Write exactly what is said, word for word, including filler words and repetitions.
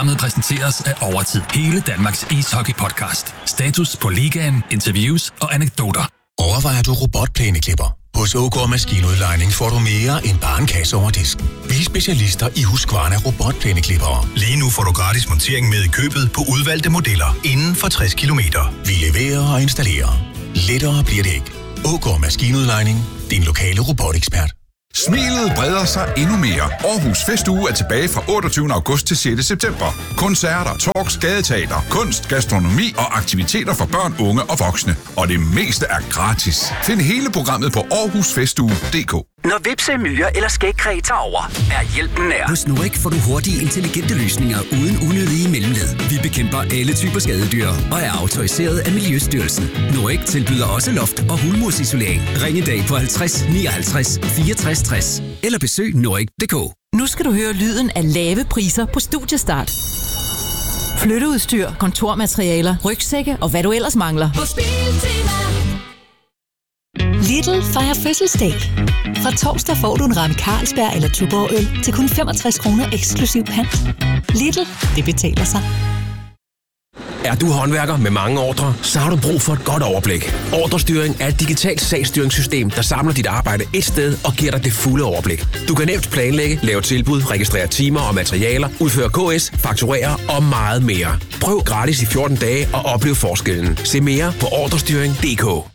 Programmet præsenteres af Overtid. Hele Danmarks ishockey-podcast. Status på ligaen, interviews og anekdoter. Overvejer du robotplæneklipper? Hos OK Maskinudlejning får du mere end bare en kasse over disk. Vi er specialister i Husqvarna robotplæneklippere. Lige nu får du gratis montering med i købet på udvalgte modeller inden for tres kilometer. Vi leverer og installerer. Lettere bliver det ikke. OK Maskinudlejning. Din lokale robotekspert. Smilet breder sig endnu mere. Aarhus Festuge er tilbage fra otteogtyvende august til sjette september. Koncerter, talks, gadeteater, kunst, gastronomi og aktiviteter for børn, unge og voksne. Og det meste er gratis. Find hele programmet på aarhus festuge punktum d k. Når hvepse, myrer eller skægkræ tager over, er hjælpen nær. Hos Norik får du hurtige, intelligente løsninger uden unødige mellemled. Vi bekæmper alle typer skadedyr og er autoriseret af Miljøstyrelsen. Norik tilbyder også loft- og hulmursisolering. Ring i dag på halvtreds nioghalvtreds fireogtres tres eller besøg norik punktum d k. Nu skal du høre lyden af lave priser på Studiestart. Flytteudstyr, kontormaterialer, rygsække og hvad du ellers mangler. Lidl fejrer fødselsdag. Fra torsdag får du en ramme Carlsberg eller Tuborg øl til kun femogtres kroner eksklusiv pant. Lidl, det betaler sig. Er du håndværker med mange ordrer, så har du brug for et godt overblik. Ordrestyring er et digitalt sagsstyringssystem, der samler dit arbejde et sted og giver dig det fulde overblik. Du kan nemt planlægge, lave tilbud, registrere timer og materialer, udføre K S, fakturere og meget mere. Prøv gratis i fjorten dage og oplev forskellen. Se mere på ordrestyring punktum d k.